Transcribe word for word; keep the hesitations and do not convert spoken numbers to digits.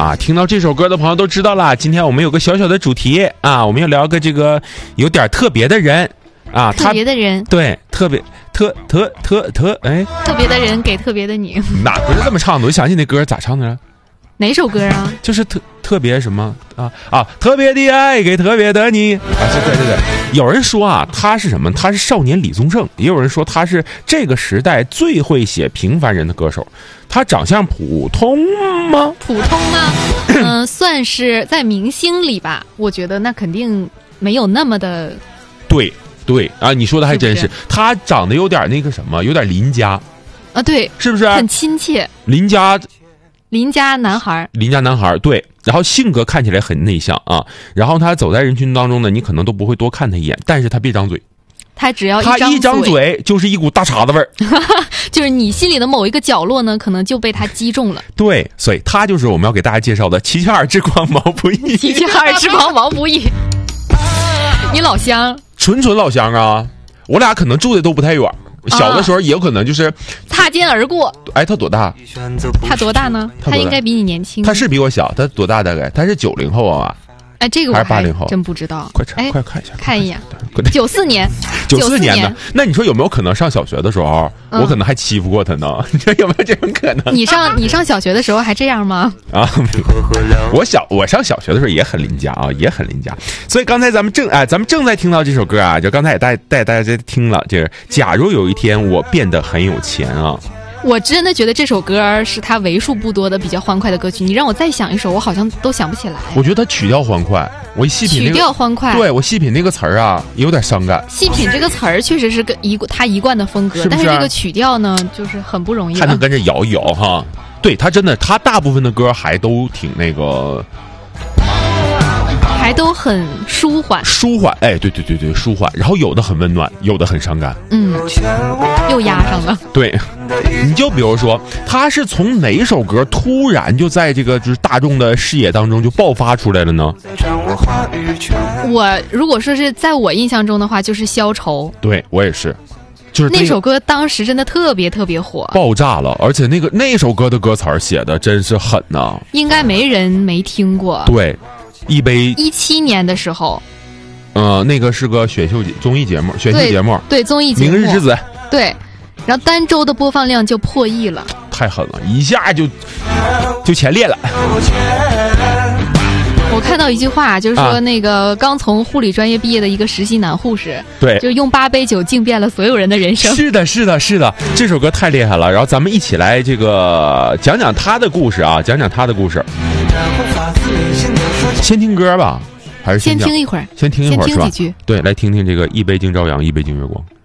啊，听到这首歌的朋友都知道了，今天我们有个小小的主题啊，我们要聊个这个有点特别的人啊， 特别的人， 对，特别特特特特哎， 特别的人给特别的你， 哪不是这么唱的？我想起那歌咋唱的？ 哪首歌啊？ 就是特特别什么啊啊，特别的爱给特别的你啊，对对对。有人说啊，他是什么？他是少年李宗盛，也有人说他是这个时代最会写平凡人的歌手。他长相普通吗？ 普通吗？嗯、呃，算是在明星里吧。我觉得那肯定没有那么的。 对对啊，你说的还真是。 是不是他长得有点那个什么，有点邻家啊，对， 是不是？ 很亲切。 邻家。 邻家男孩， 邻家男孩，对，然后性格看起来很内向啊，然后他走在人群当中呢，你可能都不会多看他一眼，但是他别张嘴， 他只要一他张一张嘴就是一股大碴子味儿， 就是你心里的某一个角落呢，可能就被他击中了。 对，所以他就是我们要给大家介绍的齐齐哈尔之光毛不易。 齐齐哈尔之光毛不易，你老乡， 纯纯老乡啊，我俩可能住的都不太远。小的时候也有可能就是擦肩而过。 哎，他多大？ 他多大呢？他应该比你年轻。 他是比我小，他多大？大概他是九零后啊。 哎，这个我还是八零后， 真不知道。 快查， 哎， 快看一下， 看一眼。九四年， 九四年的。那你说有没有可能上小学的时候，嗯、我可能还欺负过他呢？你说有没有这种可能？ 你上你上小学的时候还这样吗？ 啊，我小我上小学的时候也很邻家啊，也很邻家。所以刚才咱们正哎，咱们正在听到这首歌啊，就刚才也带带大家在听了，就是假如有一天我变得很有钱啊。 我真的觉得这首歌是他为数不多的比较欢快的歌曲。你让我再想一首，我好像都想不起来。 我觉得他曲调欢快，我细品、那个、 曲调欢快， 对我细品那个词儿啊，有点伤感。 细品这个词儿确实是个一他一贯的风格， 是不是？ 但是这个曲调呢，就是很不容易。 还能跟着摇一摇哈。对他真的，他大部分的歌还都挺那个。 还都很舒缓， 舒缓，哎，对对对对，舒缓。然后有的很温暖，有的很伤感， 嗯，又压上了。 对，你就比如说，他是从哪首歌突然就在这个就是大众的视野当中就爆发出来了呢？ 我如果说是在我印象中的话，就是《消愁》。 对我也是。就是那首歌当时真的特别特别火， 爆炸了，而且那个那首歌的歌词写的真是狠呐、啊， 应该没人没听过。 对，一杯一七年的时候， 呃，那个是个选秀节综艺节目，选秀节目， 对, 对综艺节目， 明日之子， 对，然后单周的播放量就破亿了， 太狠了，一下就就前列了。 我看到一句话，就是说那个刚从护理专业毕业的一个实习男护士， 对， 就用八杯酒敬遍了所有人的人生。 是的，是的，是的，这首歌太厉害了。然后咱们一起来这个讲讲他的故事啊，讲讲他的故事。先听歌吧，还是先听一会儿？ 先听一会儿是吧？ 先听几句。 对，来听听这个一杯敬朝阳，一杯敬月光。